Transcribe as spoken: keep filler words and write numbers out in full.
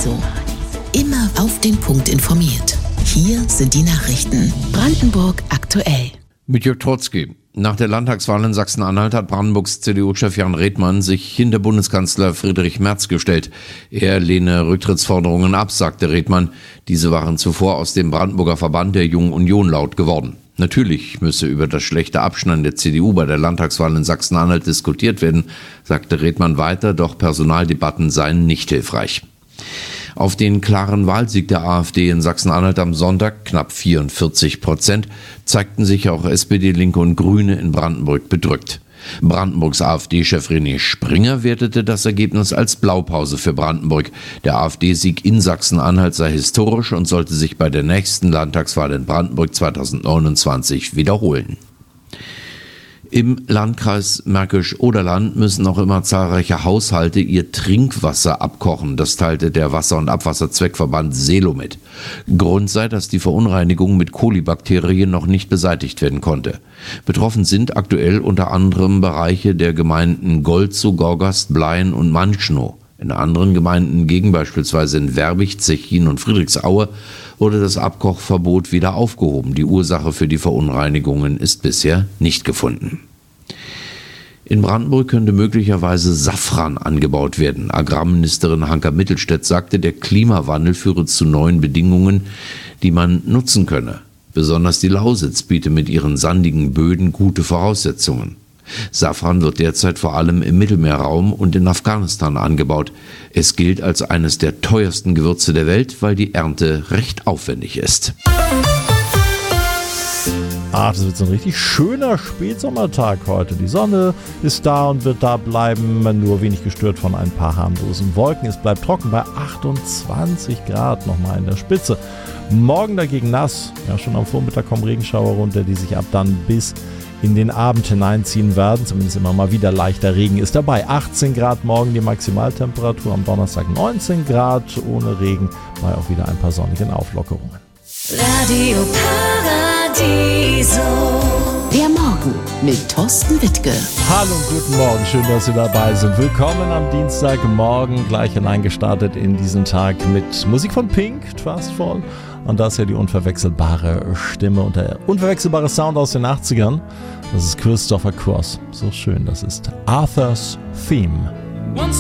Paradiso. Immer auf den Punkt informiert. Hier sind die Nachrichten. Brandenburg aktuell. Mit Jörg Trotzki. Nach der Landtagswahl in Sachsen-Anhalt hat Brandenburgs C D U-Chef Jan Redmann sich hinter Bundeskanzler Friedrich Merz gestellt. Er lehne Rücktrittsforderungen ab, sagte Redmann. Diese waren zuvor aus dem Brandenburger Verband der Jungen Union laut geworden. Natürlich müsse über das schlechte Abschneiden der C D U bei der Landtagswahl in Sachsen-Anhalt diskutiert werden, sagte Redmann weiter, doch Personaldebatten seien nicht hilfreich. Auf den klaren Wahlsieg der AfD in Sachsen-Anhalt am Sonntag, knapp vierundvierzig Prozent, zeigten sich auch S P D, Linke und Grüne in Brandenburg bedrückt. Brandenburgs AfD-Chef René Springer wertete das Ergebnis als Blaupause für Brandenburg. Der AfD-Sieg in Sachsen-Anhalt sei historisch und sollte sich bei der nächsten Landtagswahl in Brandenburg zweitausendneunundzwanzig wiederholen. Im Landkreis Märkisch-Oderland müssen noch immer zahlreiche Haushalte ihr Trinkwasser abkochen. Das teilte der Wasser- und Abwasserzweckverband Selo mit. Grund sei, dass die Verunreinigung mit Kolibakterien noch nicht beseitigt werden konnte. Betroffen sind aktuell unter anderem Bereiche der Gemeinden Golzow, Gorgast, Blain und Manchnow. In anderen Gemeinden, gegen beispielsweise in Werbig, Zechin und Friedrichsaue, wurde das Abkochverbot wieder aufgehoben. Die Ursache für die Verunreinigungen ist bisher nicht gefunden. In Brandenburg könnte möglicherweise Safran angebaut werden. Agrarministerin Hanka Mittelstädt sagte, der Klimawandel führe zu neuen Bedingungen, die man nutzen könne. Besonders die Lausitz biete mit ihren sandigen Böden gute Voraussetzungen. Safran wird derzeit vor allem im Mittelmeerraum und in Afghanistan angebaut. Es gilt als eines der teuersten Gewürze der Welt, weil die Ernte recht aufwendig ist. Ach, das wird so ein richtig schöner Spätsommertag heute. Die Sonne ist da und wird da bleiben, nur wenig gestört von ein paar harmlosen Wolken. Es bleibt trocken bei achtundzwanzig Grad nochmal in der Spitze. Morgen dagegen nass. Ja, schon am Vormittag kommen Regenschauer runter, die sich ab dann bis in den Abend hineinziehen werden. Zumindest immer mal wieder leichter Regen ist dabei. achtzehn Grad morgen die Maximaltemperatur, am Donnerstag neunzehn Grad ohne Regen, bei auch wieder ein paar sonnigen Auflockerungen. Radio Paradiso. Der Morgen mit Thorsten Wittke. Hallo und guten Morgen, schön, dass Sie dabei sind. Willkommen am Dienstagmorgen, gleich hineingestartet in diesen Tag mit Musik von Pink, Trustful. Und das ist ja die unverwechselbare Stimme und der unverwechselbare Sound aus den achtzigern. Das ist Christopher Cross. So schön, das ist Arthur's Theme. Once